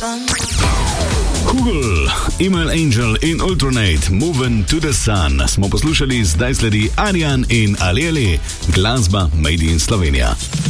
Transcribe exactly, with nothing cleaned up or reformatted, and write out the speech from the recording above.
Google, Email Angel in Ultronate, Moving to the Sun smo poslušali, zdaj sledi Arjan in Ali Ali, glasba Made in Slovenija.